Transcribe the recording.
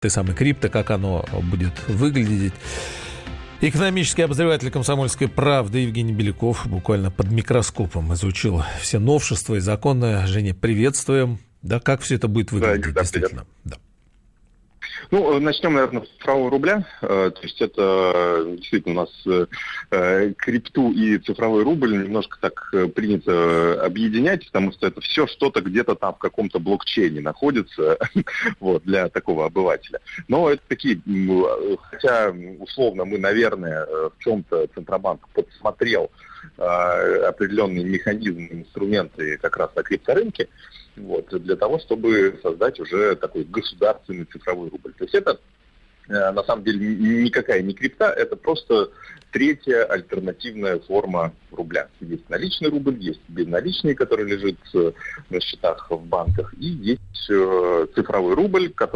этой самой крипто, как оно будет выглядеть. Экономический обозреватель «Комсомольской правды» Евгений Беляков буквально под микроскопом изучил все новшества и законы. Женя, приветствуем. Да, как все это будет выглядеть, действительно? Да. Ну, начнем, наверное, с цифрового рубля. То есть это действительно у нас крипту и цифровой рубль немножко так принято объединять, потому что это все что-то где-то там в каком-то блокчейне находится вот, для такого обывателя. Но это такие, хотя условно мы, наверное, в чем-то Центробанк подсмотрел определенные механизмы, инструменты как раз на крипторынке, вот, для того, чтобы создать уже такой государственный цифровой рубль. То есть это, на самом деле, никакая не крипта, это просто третья альтернативная форма рубля. Есть наличный рубль, есть безналичный, который лежит на счетах в банках, и есть цифровой рубль, который